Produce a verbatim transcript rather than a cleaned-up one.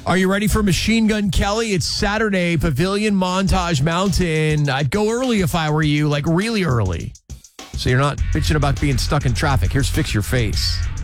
Are you ready for Machine Gun Kelly? It's Saturday, Pavilion Montage Mountain. I'd go early if I were you, like really early. So you're not bitching about being stuck in traffic. Here's Fix Your Face.